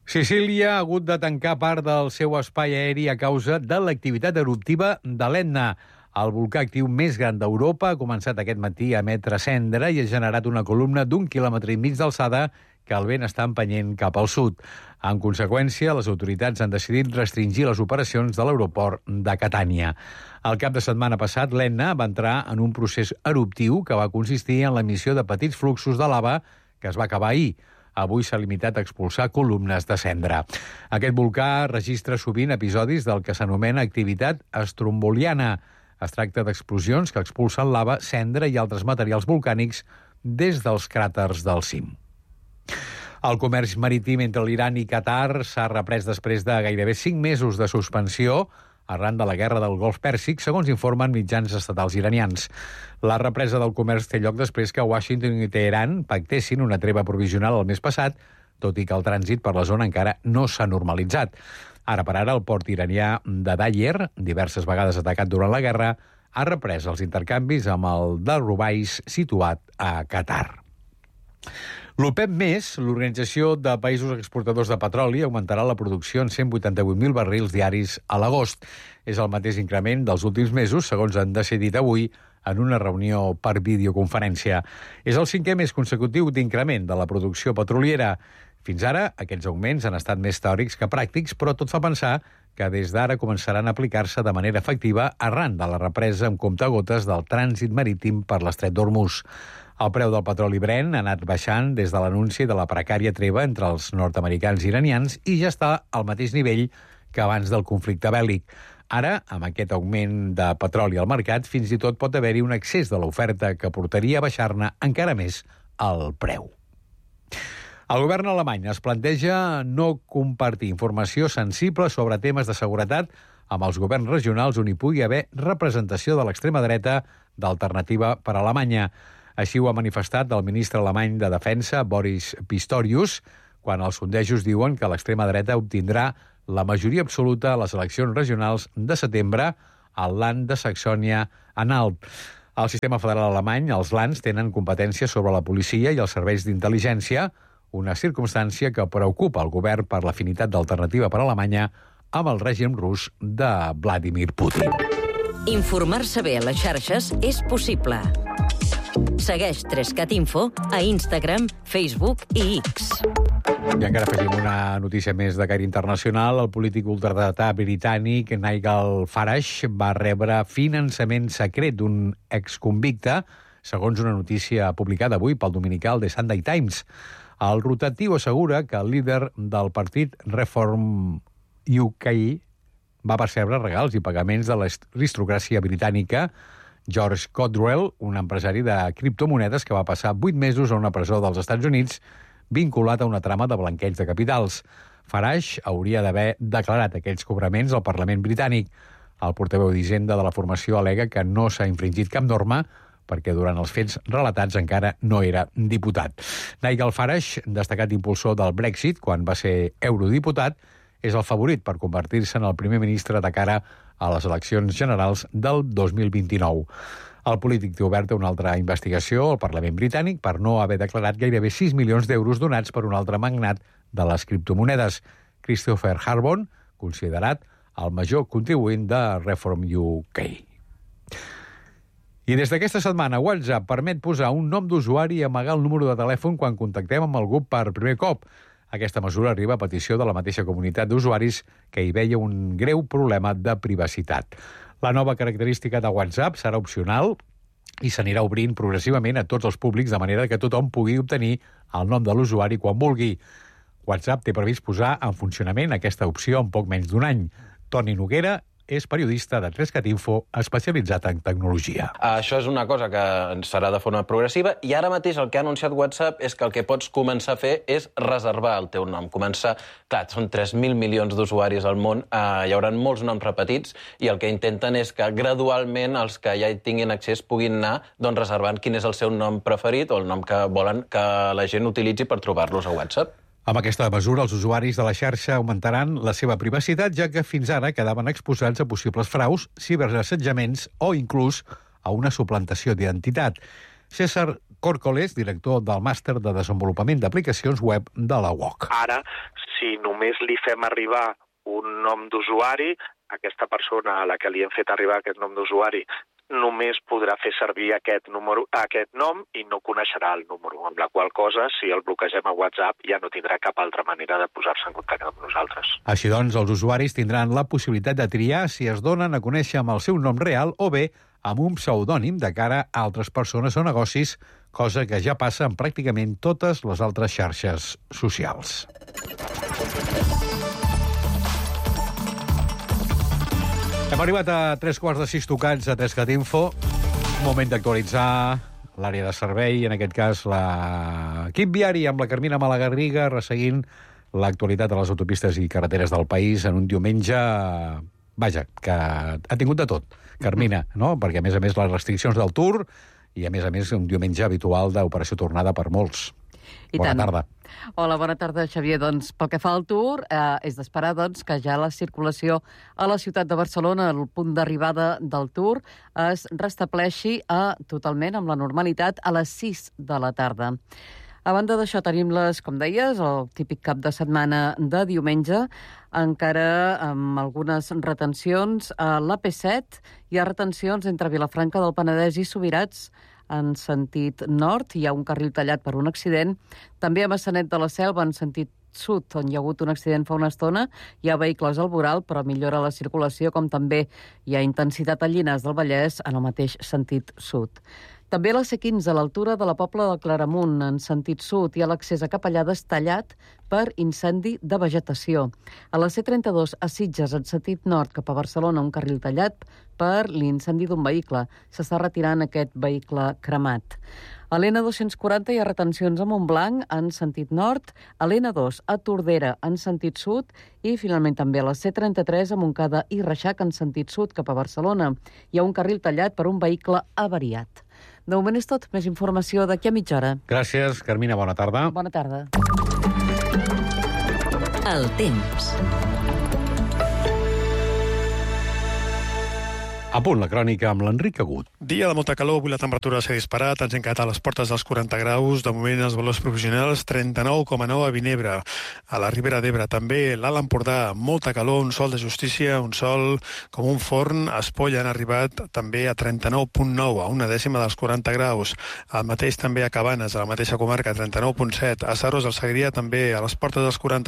Sicília ha hagut de tancar part del seu espai aeri a causa de l'activitat eruptiva de l'Etna. El volcà actiu més gran d'Europa ha començat aquest matí a emetre cendra i ha generat una columna d'1,5 quilòmetres d'alçada que el vent està empenyent cap al sud. En conseqüència, les autoritats han decidit restringir les operacions de l'aeroport de Catània. El cap de setmana passat, l'Etna va entrar en un procés eruptiu que va consistir en l'emissió de petits fluxos de lava que es va acabar ahir. Avui s'ha limitat a expulsar columnes de cendra. Aquest volcà registra sovint episodis del que s'anomena activitat estromboliana. Es tracta d'explosions que expulsen lava, cendra i altres materials volcànics des dels cràters del cim. El comerç marítim entre l'Iran i Qatar s'ha reprès després de gairebé 5 mesos de suspensió arran de la guerra del Golf Pèrsic, segons informen mitjans estatals iranians. La represa del comerç té lloc després que Washington i Teheran pactessin una treva provisional el mes passat, tot i que el trànsit per la zona encara no s'ha normalitzat. Ara per ara, el port iranià de Dayer, diverses vegades atacat durant la guerra, ha reprès els intercanvis amb el de Rubais, situat a Qatar. L'OPEP+, l'Organització de Països Exportadors de Petroli, augmentarà la producció en 188.000 barrils diaris a l'agost. És el mateix increment dels últims mesos, segons han decidit avui en una reunió per videoconferència. És el 5è mes consecutiu d'increment de la producció petroliera. Fins ara, aquests augments han estat més teòrics que pràctics, però tot fa pensar que des d'ara començaran a aplicar-se de manera efectiva arran de la represa amb comptagotes del trànsit marítim per l'estret d'Hormuz. El preu del petroli Brent ha anat baixant des de l'anunci de la precària treva entre els nord-americans i iranians i ja està al mateix nivell que abans del conflicte bèl·lic. Ara, amb aquest augment de petroli al mercat, fins i tot pot haver-hi un excés de l'oferta que portaria a baixar-ne encara més el preu. El govern alemany es planteja no compartir informació sensible sobre temes de seguretat amb els governs regionals on hi pugui haver representació de l'extrema dreta d'Alternativa per Alemanya. Així ho ha manifestat el ministre alemany de Defensa, Boris Pistorius, quan els sondejos diuen que l'extrema dreta obtindrà la majoria absoluta a les eleccions regionals de setembre al Land de Saxònia-Anhalt. El sistema federal alemany, els lands, tenen competències sobre la policia i els serveis d'intel·ligència, una circumstància que preocupa el govern per l'afinitat d'Alternativa per Alemanya amb el règim rus de Vladimir Putin. Informar-se bé a les xarxes és possible. Segueix 3cat Info a Instagram, Facebook i X. I encara afegim una notícia més de caire internacional. El polític ultradretà britànic Nigel Farage va rebre finançament secret d'un exconvicte, segons una notícia publicada avui pel dominical The Sunday Times. El rotatiu assegura que el líder del partit Reform UK va percebre regals i pagaments de l'aristocràcia britànica George Codwell, un empresari de criptomonedes que va passar 8 mesos a una presó dels Estats Units vinculat a una trama de blanqueig de capitals. Farage hauria d'haver declarat aquells cobraments al Parlament britànic. El portaveu d'Hisenda de la formació al·lega que no s'ha infringit cap norma perquè durant els fets relatats encara no era diputat. Nigel Farage, destacat impulsor del Brexit quan va ser eurodiputat, és el favorit per convertir-se en el primer ministre de cara a les eleccions generals del 2029. El polític té oberta una altra investigació al Parlament britànic per no haver declarat gairebé 6 milions d'euros donats per un altre magnat de les criptomonedes, Christopher Harbon, considerat el major contribuint de Reform UK. I des d'aquesta setmana, WhatsApp permet posar un nom d'usuari i amagar el número de telèfon quan contactem amb algú per primer cop. Aquesta mesura arriba a petició de la mateixa comunitat d'usuaris que hi veia un greu problema de privacitat. La nova característica de WhatsApp serà opcional i s'anirà obrint progressivament a tots els públics de manera que tothom pugui obtenir el nom de l'usuari quan vulgui. WhatsApp té previst posar en funcionament aquesta opció en poc menys d'un any. Toni Noguera és periodista de 3cat Info especialitzat en tecnologia. Això és una cosa que serà de forma progressiva i ara mateix el que ha anunciat WhatsApp és que el que pots començar a fer és reservar el teu nom. Clar, són 3.000 milions d'usuaris al món, hi haurà molts noms repetits i el que intenten és que gradualment els que ja hi tinguin accés puguin anar reservant quin és el seu nom preferit o el nom que volen que la gent utilitzi per trobar-los a WhatsApp. Amb aquesta mesura, els usuaris de la xarxa augmentaran la seva privacitat, ja que fins ara quedaven exposats a possibles fraus, ciberassetjaments o inclús a una suplantació d'identitat. César Córcoles, director del màster de desenvolupament d'aplicacions web de la UOC. Ara si només li fem arribar un nom d'usuari, aquesta persona a la que li hem fet arribar aquest nom d'usuari només podrà fer servir aquest nom i no coneixerà el número, amb la qual cosa, si el bloquegem a WhatsApp, ja no tindrà cap altra manera de posar-se en contacte amb nosaltres. Així doncs, els usuaris tindran la possibilitat de triar si es donen a conèixer amb el seu nom real o bé amb un pseudònim de cara a altres persones o negocis, cosa que ja passa en pràcticament totes les altres xarxes socials. Hem arribat a 3:45 tocats a 3cat Info. Moment d'actualitzar l'àrea de servei, en aquest cas l'equip viari amb la Carmina Malagarriga, resseguint l'actualitat de les autopistes i carreteres del país en un diumenge, vaja, que ha tingut de tot, Carmina, no? Perquè, a més, les restriccions del Tour i, a més, un diumenge habitual d'operació tornada per molts. Bona tarda. Hola, bona tarda, Xavier. Doncs, pel que fa al Tour, és d'esperar que ja la circulació a la ciutat de Barcelona, al punt d'arribada del Tour, es restableixi totalment amb la normalitat a les 6 de la tarda. A banda d'això, tenim com deies, el típic cap de setmana de diumenge, encara amb algunes retencions. A l'AP7 hi ha retencions entre Vilafranca del Penedès i Subirats, en sentit nord. Hi ha un carril tallat per un accident. També a Maçanet de la Selva, en sentit sud, on hi ha hagut un accident fa una estona. Hi ha vehicles al voral, però millora la circulació, com també hi ha intensitat a Llinars del Vallès, en el mateix sentit sud. També a la C15, a l'altura de la Pobla de Claramunt, en sentit sud, hi ha l'accés a Capellades tallat per incendi de vegetació. A la C32, a Sitges, en sentit nord, cap a Barcelona, un carril tallat per l'incendi d'un vehicle. S'està retirant aquest vehicle cremat. A l'N240 hi ha retencions a Montblanc, en sentit nord, a l'N2 a Tordera, en sentit sud, i finalment també a la C33 a Montcada i Reixac, en sentit sud, cap a Barcelona. Hi ha un carril tallat per un vehicle avariat. De moment és tot. Més informació d'aquí a mitja hora. Gràcies, Carmina. Bona tarda. Bona tarda. El temps. A punt, la crònica amb l'Enric Agut. Dia de molta calor, avui la temperatura s'ha disparat, ens hem quedat a les portes dels 40 graus, de moment els valors provisionals 39,9 a Vinebre, a la Ribera d'Ebre també, l'Alt Empordà, molta calor, un sol de justícia, un sol com un forn, a Espolla han arribat també a 39,9, a una dècima dels 40 graus, el mateix també a Cabanes, a la mateixa comarca, 39,7, a Sarros del Segrià també, a les portes dels 40,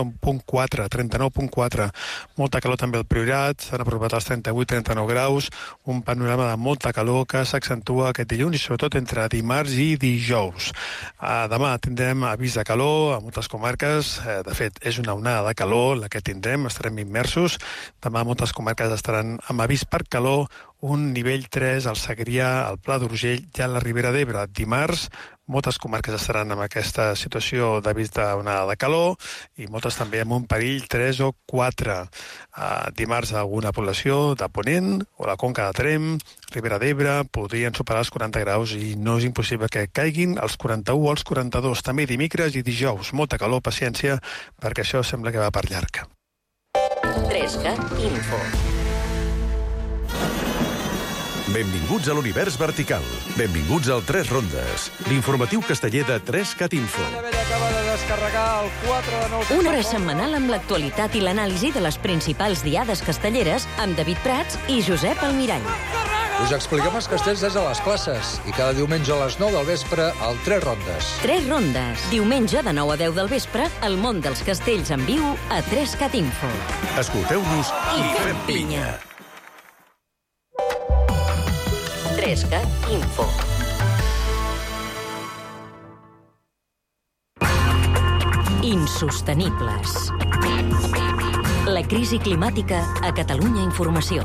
39,4, molta calor també al Priorat, s'han apropat als 38-39 graus, un panorama de molta calor que s'accentua aquest dilluns i sobretot entre dimarts i dijous. Demà tindrem avís de calor a moltes comarques, de fet és una onada de calor la que tindrem, estarem immersos, demà moltes comarques estaran amb avís per calor, un nivell 3 al Segrià, al Pla d'Urgell i a la Ribera d'Ebre. Dimarts moltes comarques estaran en aquesta situació d'avís d'onada de calor i moltes també amb un perill 3 o 4. Dimarts alguna població de Ponent o la Conca de Tremp, Ribera d'Ebre, podrien superar els 40 graus i no és impossible que caiguin als 41 o als 42. També dimecres i dijous. Molta calor, paciència, perquè això sembla que va per llarg. 3cat Info. Benvinguts a l'univers vertical. Benvinguts al 3 Rondes, l'informatiu casteller de 3cat Info. Una hora setmanal amb l'actualitat i l'anàlisi de les principals diades castelleres amb David Prats i Josep Almirall. Us expliquem els castells des de les classes i cada diumenge a les 9 del vespre al 3 Rondes. 3 Rondes. Diumenge de 9 a 10 del vespre, el món dels castells en viu a 3cat Info. Escolteu-nos i fem pinya. 3cat Info. Insostenibles. La crisi climàtica a Catalunya Informació.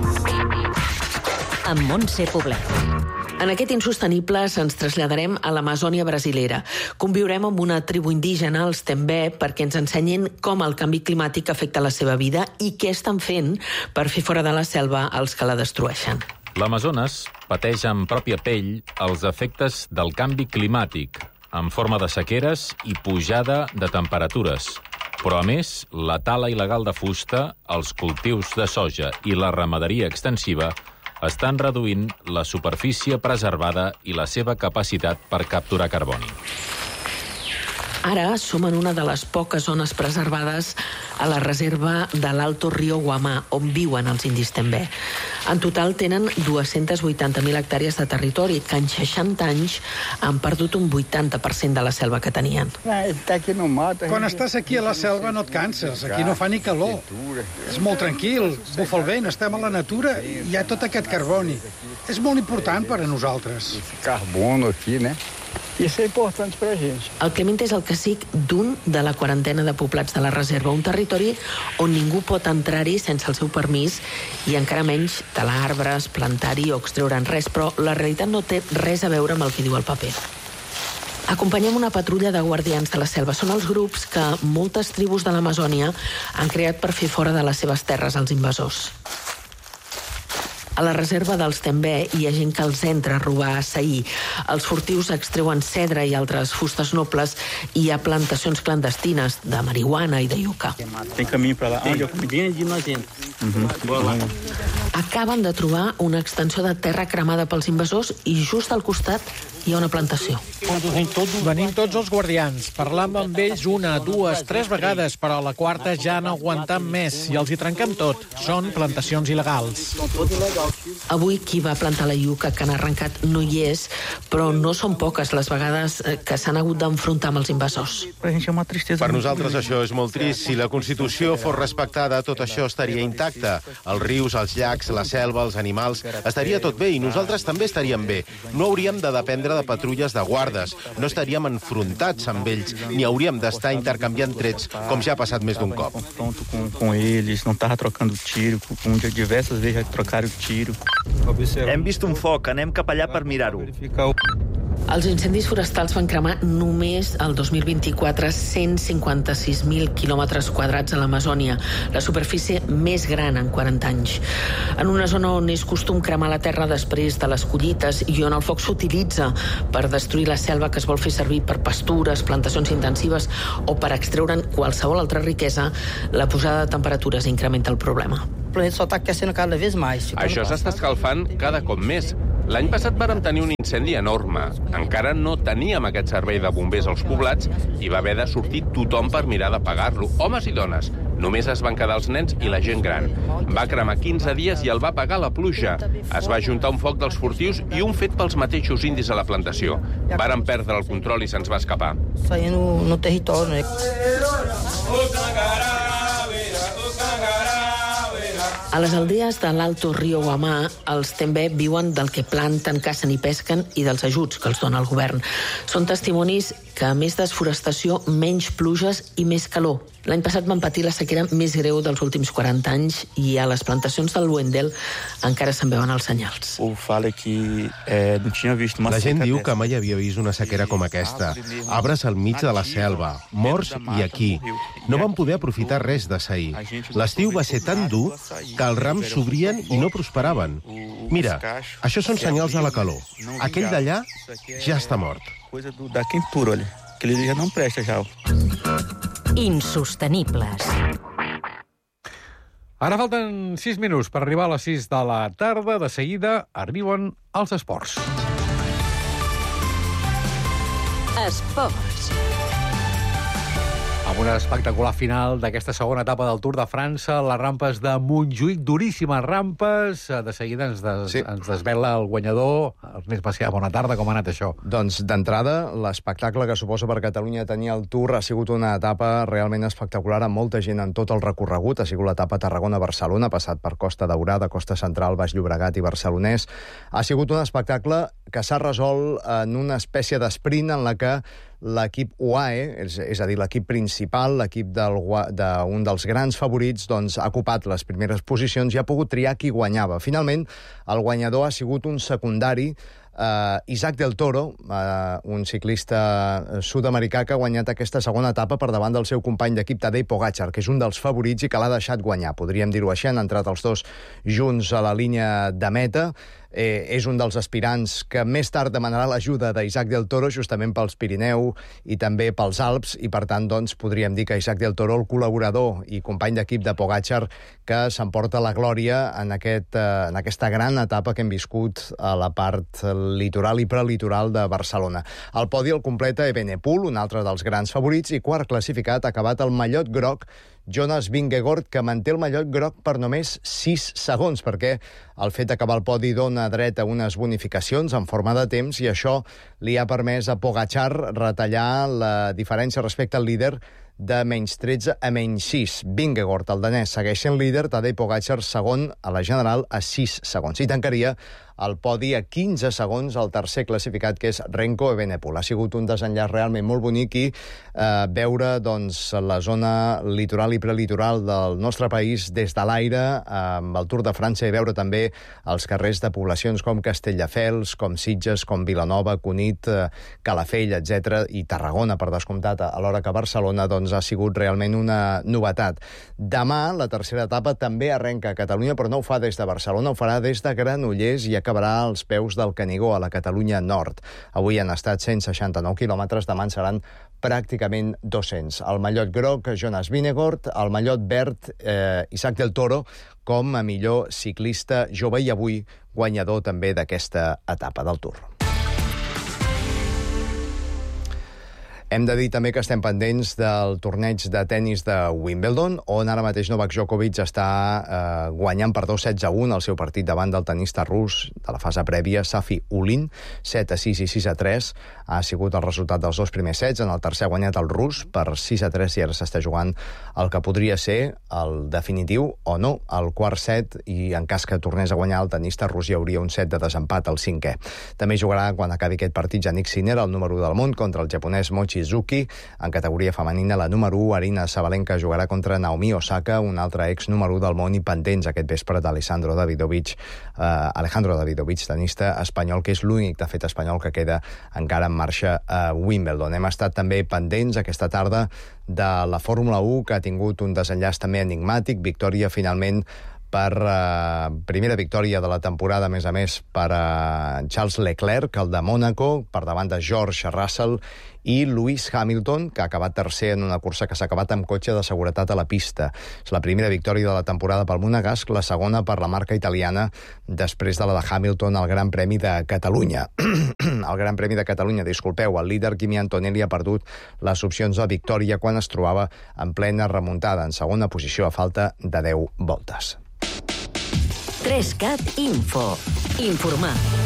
Amb Montse Poblet. En aquest Insostenibles ens traslladarem a l'Amazònia brasilera. Conviurem amb una tribu indígena, els Tembé, perquè ens ensenyin com el canvi climàtic afecta la seva vida i què estan fent per fer fora de la selva els que la destrueixen. L'Amazones pateix en pròpia pell els efectes del canvi climàtic, en forma de sequeres i pujada de temperatures. Però, a més, la tala il·legal de fusta, els cultius de soja i la ramaderia extensiva estan reduint la superfície preservada i la seva capacitat per capturar carboni. Ara som en una de les poques zones preservades a la reserva de l'Alto Rio Guamà, on viuen els indis Tembé. En total tenen 280.000 hectàrees de territori que en 60 anys han perdut un 80% de la selva que tenien. Quan estàs aquí a la selva no et canses, aquí no fa ni calor. És molt tranquil, bufa el vent, estem a la natura i hi ha tot aquest carboni. És molt important per a nosaltres. Carbono aquí, né? Isso é importante pra gente. El Clemente és el cacic d'un de la quarantena de poblats de la reserva, un territori on ningú pot entrar-hi sense el seu permís i encara menys talar arbres, plantar-hi o extreure'n res, però la realitat no té res a veure amb el que diu el paper. Acompanyem una patrulla de guardians de la selva. Són els grups que moltes tribus de l'Amazònia han creat per fer fora de les seves terres els invasors. A la reserva dels Tembé hi ha gent que els entra a robar, a assair. Els furtius extreuen cedre i altres fustes nobles i hi ha plantacions clandestines de marihuana i de iuca. Tem caminho pra lá. Onde eu fui bem allí nós entra. Boa lá. Acaben de trobar una extensió de terra cremada pels invasors i just al costat hi ha una plantació. Venim tots els guardians. Parlam amb ells 1, 2, 3 vegades, però a la quarta ja no aguantam més i els hi trenquem tot. Són plantacions il·legals. Avui qui va plantar la iuca que han arrencat no hi és, però no són poques les vegades que s'han hagut d'enfrontar amb els invasors. Per nosaltres això és molt trist. Si la Constitució fos respectada, tot això estaria intacte. Els rius, els llacs, la selva, els animals, estaria tot bé i nosaltres també estaríem bé. No hauríem de dependre de patrulles de guardes, no estaríem enfrontats amb ells, ni hauríem d'estar intercanviant trets, com ja ha passat més d'un cop. Com ells, no estava trocando tiro, diverses vezes trocaram tiro. Hem vist un foc, anem cap allà per mirar-ho. Els incendis forestals van cremar només el 2024 156.000 quilòmetres quadrats a l'Amazònia, la superfície més gran en 40 anys. En una zona on és costum cremar la terra després de les collites i on el foc s'utilitza per destruir la selva que es vol fer servir per pastures, plantacions intensives o per extreure'n qualsevol altra riquesa, la posada de temperatures incrementa el problema. El planeta s'està aquecent cada vegada més. Això s'està escalfant cada cop més. L'any passat vàrem tenir un incendi enorme. Encara no teníem aquest servei de bombers als poblats i va haver de sortir tothom per mirar d'apagar-lo. Homes i dones. Només es van quedar els nens i la gent gran. Va cremar 15 dies i el va apagar la pluja. Es va ajuntar un foc dels furtius i un fet pels mateixos indis a la plantació. Vàrem perdre el control i se'ns va escapar. Saindo no territori, A les aldees de l'Alto Rio Guamà, els Tembé viuen del que planten, cacen i pesquen i dels ajuts que els dona el govern. Són testimonis que, a més desforestació, menys pluges i més calor. L'any passat van patir la sequera més greu dels últims 40 anys i a les plantacions del Luendel encara se'n veuen els senyals. La gent diu que mai havia vist una sequera com aquesta. Arbres al mig de la selva, morts i aquí. No van poder aprofitar res de sair. L'estiu va ser tan dur que els rams s'obrien i no prosperaven. Mira, això són senyals de la calor. Aquell d'allà ja està mort. Da quentura, olha. Aquele já não presta já. Insostenibles. Ara falten 6 minuts per arribar a les 6 de la tarda. De seguida arriben els esports. Esports. Amb una espectacular final d'aquesta segona etapa del Tour de França, les rampes de Montjuïc, duríssimes rampes. De seguida ens desvela el guanyador. Ernest Macià, bona tarda, com ha anat això? Doncs, d'entrada, l'espectacle que suposa per Catalunya tenir el Tour ha sigut una etapa realment espectacular, amb molta gent en tot el recorregut. Ha sigut l'etapa Tarragona-Barcelona, passat per Costa Daurada, Costa Central, Baix Llobregat i Barcelonès. Ha sigut un espectacle que s'ha resolt en una espècie d'esprint en la que l'equip UAE, és a dir, l'equip principal, l'equip d'un dels grans favorits, doncs, ha ocupat les primeres posicions i ha pogut triar qui guanyava. Finalment, el guanyador ha sigut un secundari, Isaac del Toro, un ciclista sud-americà que ha guanyat aquesta segona etapa per davant del seu company d'equip Tadej Pogačar, que és un dels favorits i que l'ha deixat guanyar. Podríem dir-ho així, han entrat els dos junts a la línia de meta. És un dels aspirants que més tard demanarà l'ajuda d'Isaac del Toro, justament pels Pirineu i també pels Alps, i per tant doncs, podríem dir que Isaac del Toro, el col·laborador i company d'equip de Pogačar, que s'emporta la glòria en aquesta gran etapa que hem viscut a la part del litoral i prelitoral de Barcelona. El podi el completa Evenepoel, un altre dels grans favorits, i quart classificat ha acabat el mallot groc Jonas Vingegaard, que manté el mallot groc per només 6 segons, perquè el fet d'acabar el podi dona dret a unes bonificacions en forma de temps i això li ha permès a Pogačar retallar la diferència respecte al líder de menys 13 a menys 6. Vingegaard, el danès, segueix sent líder, Tadej Pogačar segon a la general a 6 segons. I tancaria el podi a 15 segons el tercer classificat, que és Renko Evenepoel. Ha sigut un desenllaç realment molt bonic i veure la zona litoral i prelitoral del nostre país des de l'aire, amb el Tour de França, i veure també els carrers de poblacions com Castelldefels, com Sitges, com Vilanova, Cunit, Calafell, etc. i Tarragona, per descomptat, alhora que Barcelona, ha sigut realment una novetat. Demà, la tercera etapa també arrenca a Catalunya, però no ho fa des de Barcelona, ho farà des de Granollers i acabarà als peus del Canigó, a la Catalunya Nord. Avui han estat 169 quilòmetres, demà en seran pràcticament 200. El mallot groc, Jonas Vingegaard, el mallot verd, Isaac del Toro, com a millor ciclista jove i avui guanyador també d'aquesta etapa del Tour. Hem de dir també que estem pendents del torneig de tennis de Wimbledon, on ara mateix Novak Djokovic està guanyant per 2-16-1 el seu partit davant del tenista rus de la fase prèvia, Safi Ulin, 7-6 i 6-3. Ha sigut el resultat dels dos primers sets. En el tercer ha guanyat el rus per 6-3 i ara s'està jugant el que podria ser el definitiu o no, el quart set, i en cas que tornés a guanyar el tenista rus hi hauria un set de desempat al cinquè. També jugarà, quan acabi aquest partit, Jannik Sinner, el número 1 del món, contra el japonès Mochi Suzuki. En categoria femenina, la número 1, Arina Sabalenka, jugarà contra Naomi Osaka, un altre ex número 1 del món, i pendents aquest vespre d'Alejandro Davidovich, tenista espanyol, que és l'únic, de fet, espanyol que queda encara en marxa a Wimbledon. Hem estat també pendents aquesta tarda de la Fórmula 1, que ha tingut un desenllaç també enigmàtic, victòria finalment primera victòria de la temporada, a més, per Charles Leclerc, el de Mónaco, per davant de George Russell i Lewis Hamilton, que ha acabat tercer en una cursa que s'ha acabat amb cotxe de seguretat a la pista. És la primera victòria de la temporada pel monegasc, la segona per la marca italiana, després de la de Hamilton al Gran Premi de Catalunya. El Gran Premi de Catalunya, disculpeu, el líder Kimi Antonelli ha perdut les opcions de victòria quan es trobava en plena remuntada, en segona posició a falta de 10 voltes. 3CAT Info. Informar.